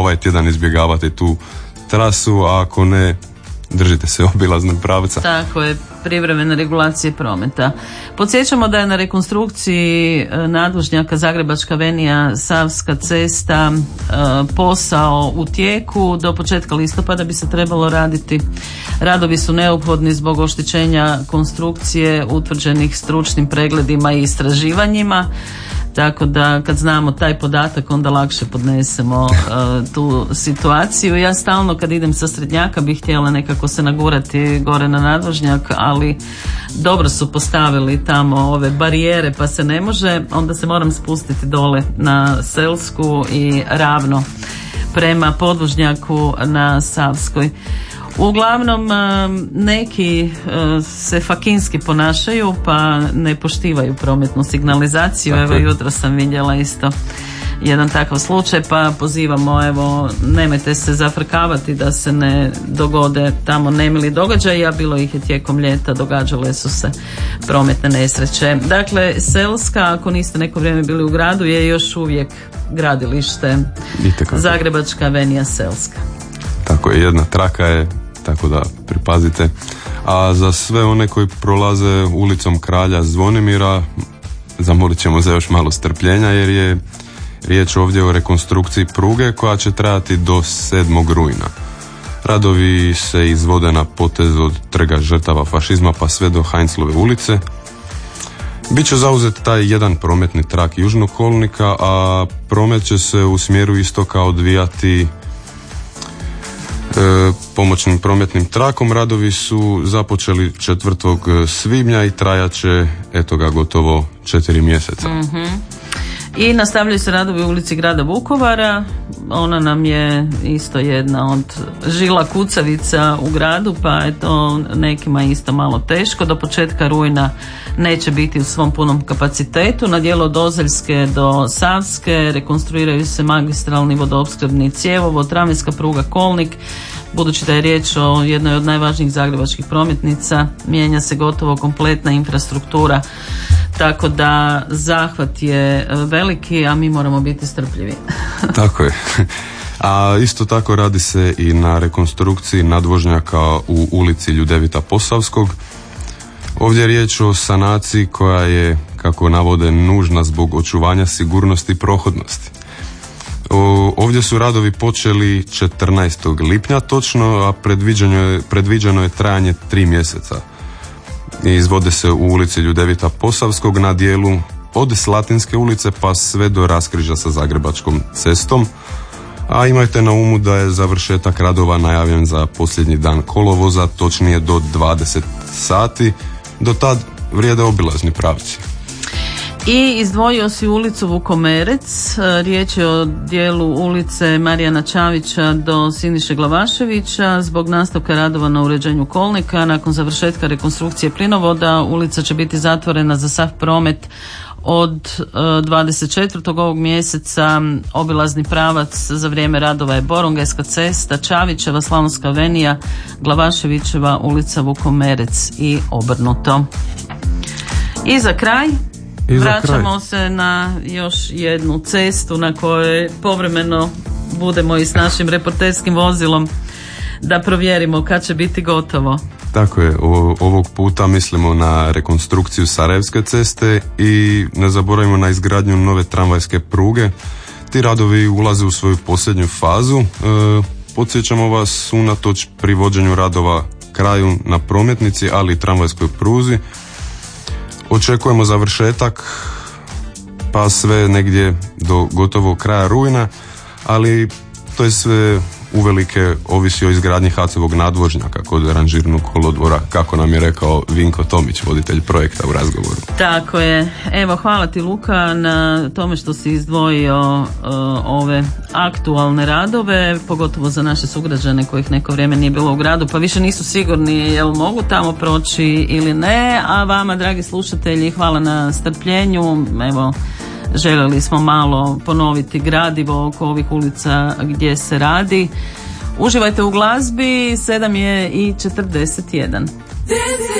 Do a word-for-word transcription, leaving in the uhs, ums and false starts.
ovaj tjedan izbjegavate tu trasu, a ako ne, držite se obilaznog pravca. Tako je, privremene regulacije prometa. Podsjećamo da je na rekonstrukciji nadvožnjaka Zagrebačka avenija Savska cesta posao u tijeku. Do početka listopada bi se trebalo raditi. Radovi su neophodni zbog oštećenja konstrukcije utvrđenih stručnim pregledima i istraživanjima. Tako da kad znamo taj podatak onda lakše podnesemo uh, tu situaciju. Ja stalno kad idem sa Srednjaka bih htjela nekako se nagurati gore na nadvožnjak, ali dobro su postavili tamo ove barijere pa se ne može, onda se moram spustiti dole na Selsku i ravno prema podvožnjaku na Savskoj. Uglavnom neki se fakinski ponašaju pa ne poštivaju prometnu signalizaciju. Tako. Evo jutro sam vidjela isto jedan takav slučaj, pa pozivamo, evo, nemojte se zafrkavati da se ne dogode tamo nemili događaji, a bilo ih je tijekom ljeta, događale su se prometne nesreće. Dakle, Selska, ako niste neko vrijeme bili u gradu, je još uvijek gradilište Zagrebačka avenija Selska. Tako je, jedna traka je, tako da pripazite. A za sve one koji prolaze ulicom Kralja Zvonimira, zamolit ćemo za još malo strpljenja, jer je riječ ovdje o rekonstrukciji pruge koja će trajati do sedmog rujna. Radovi se izvode na potez od Trga žrtava fašizma pa sve do Heinzlove ulice. Biće zauzet taj jedan prometni trak južnog kolnika, a promet će se u smjeru istoka odvijati E, pomoćnim prometnim trakom. Radovi su započeli četvrtog svibnja i trajaće, eto ga, gotovo četiri mjeseca. Mm-hmm. I nastavljaju se radovi u ulici grada Vukovara. Ona nam je isto jedna od žila kucavica u gradu, pa je to nekima isto malo teško. Do početka rujna neće biti u svom punom kapacitetu. Na dijelu od Ozeljske do Savske rekonstruiraju se magistralni vodoopskrbni cjevovod, tramvajska pruga Kolnik. Budući da je riječ o jednoj od najvažnijih zagrebačkih prometnica, mijenja se gotovo kompletna infrastruktura, tako da zahvat je veliki, a mi moramo biti strpljivi. Tako je. A isto tako radi se i na rekonstrukciji nadvožnjaka u ulici Ljudevita Posavskog. Ovdje je riječ o sanaciji koja je, kako navode, nužna zbog očuvanja sigurnosti i prohodnosti. O, ovdje su radovi počeli četrnaestog lipnja točno, a predviđeno je, predviđeno je trajanje tri mjeseca. I izvode se u ulici Ljudevita Posavskog na dijelu od Slatinske ulice pa sve do raskrižja sa Zagrebačkom cestom. A imajte na umu da je završetak radova najavljen za posljednji dan kolovoza, točnije do dvadeset sati. Do tad vrijede obilazni pravci. I izdvojio si ulicu Vukomerec, riječ je o dijelu ulice Marijana Čavića do Siniše Glavaševića. Zbog nastavka radova na uređenju kolnika, nakon završetka rekonstrukcije plinovoda, ulica će biti zatvorena za sav promet od dvadeset četvrtog ovog mjeseca. Obilazni pravac za vrijeme radova je Borongajska cesta, Čavićeva, Slavonska avenija, Glavaševićeva ulica, Vukomerec i obrnuto. I za kraj I vraćamo se na još jednu cestu na kojoj povremeno budemo i s našim reporterskim vozilom da provjerimo kad će biti gotovo. Tako je, o, ovog puta mislimo na rekonstrukciju Sarajevske ceste i ne zaboravimo na izgradnju nove tramvajske pruge. Ti radovi ulaze u svoju posljednju fazu. E, podsjećamo vas, unatoč privođenju radova kraju na prometnici, ali i tramvajskoj pruzi, očekujemo završetak pa sve negdje do gotovo kraja rujna, ali to je sve uvelike ovisi o izgradnji ha ce ovog nadvožnjaka kod ranžirnog kolodvora, kako nam je rekao Vinko Tomić, voditelj projekta, u razgovoru. Tako je. Evo, hvala ti, Luka, na tome što si izdvojio uh, ove aktualne radove, pogotovo za naše sugrađane kojih neko vrijeme nije bilo u gradu, pa više nisu sigurni jel mogu tamo proći ili ne. A vama, dragi slušatelji, hvala na strpljenju. Evo, željeli smo malo ponoviti gradivo oko ovih ulica gdje se radi. Uživajte u glazbi, sedam je i četrdeset jedan.